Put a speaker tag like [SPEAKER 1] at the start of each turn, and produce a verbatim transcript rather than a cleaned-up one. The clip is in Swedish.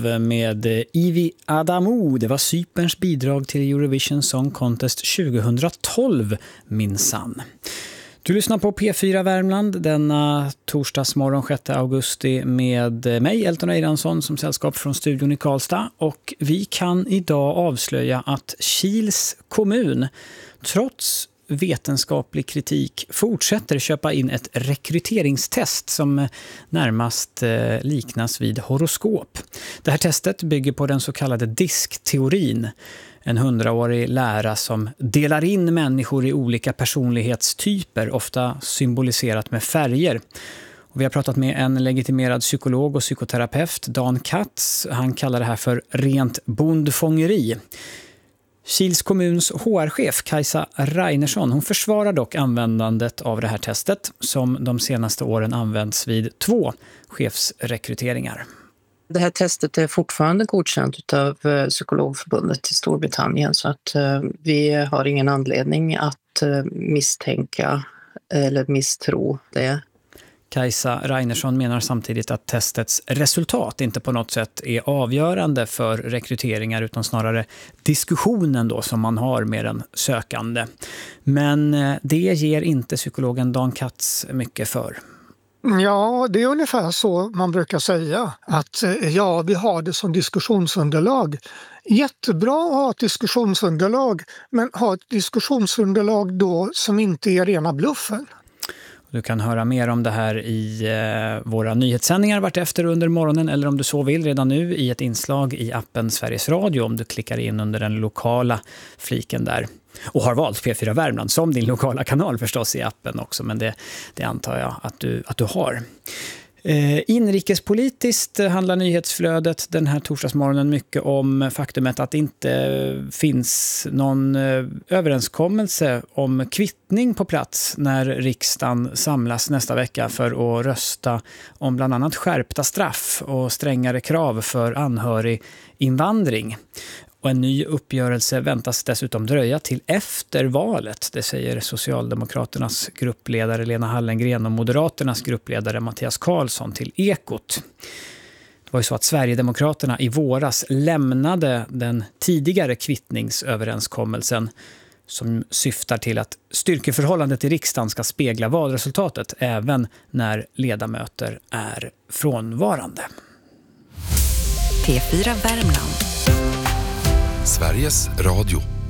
[SPEAKER 1] Med Ivy Adamo, det var Cyperns bidrag till Eurovision Song Contest tjugohundratolv minsann. Du lyssnar på P fyra Värmland denna torsdagsmorgon sjätte augusti med mig, Elton Eiransson, som sällskap från studion i Karlstad. Och vi kan idag avslöja att Kils kommun, trots vetenskaplig kritik, fortsätter köpa in ett rekryteringstest som närmast liknas vid horoskop. Det här testet bygger på den så kallade diskteorin, en hundraårig lära som delar in människor i olika personlighetstyper, ofta symboliserat med färger. Och vi har pratat med en legitimerad psykolog och psykoterapeut, Dan Katz. Han kallar det här för rent bondfångeri. Kils kommuns H R-chef Kajsa Reinersson, hon försvarar dock användandet av det här testet som de senaste åren används vid två chefsrekryteringar.
[SPEAKER 2] Det här testet är fortfarande godkänt av Psykologförbundet i Storbritannien, så att vi har ingen anledning att misstänka eller misstro det.
[SPEAKER 1] Kajsa Reinersson menar samtidigt att testets resultat inte på något sätt är avgörande för rekryteringar, utan snarare diskussionen då som man har med den sökande. Men det ger inte psykologen Dan Katz mycket för.
[SPEAKER 3] Ja, det är ungefär så man brukar säga, att ja, vi har det som diskussionsunderlag. Jättebra att ha ett diskussionsunderlag, men ha ett diskussionsunderlag då som inte är rena bluffen.
[SPEAKER 1] Du kan höra mer om det här i eh, våra nyhetssändningar vart efter under morgonen, eller om du så vill redan nu i ett inslag i appen Sveriges Radio om du klickar in under den lokala fliken där. Och har valt P fyra Värmland som din lokala kanal förstås i appen också, men det, det antar jag att du, att du har. Eh, inrikespolitiskt handlar nyhetsflödet den här torsdagsmorgonen mycket om faktumet att det inte finns någon eh, överenskommelse om kvittning på plats när riksdagen samlas nästa vecka för att rösta om bland annat skärpta straff och strängare krav för anhöriginvandring. Och en ny uppgörelse väntas dessutom dröja till efter valet, det säger Socialdemokraternas gruppledare Lena Hallengren och Moderaternas gruppledare Mattias Karlsson till Ekot. Det var ju så att Sverigedemokraterna i våras lämnade den tidigare kvittningsöverenskommelsen som syftar till att styrkeförhållandet i riksdagen ska spegla valresultatet även när ledamöter är frånvarande.
[SPEAKER 4] P fyra Värmland.
[SPEAKER 5] Sveriges Radio.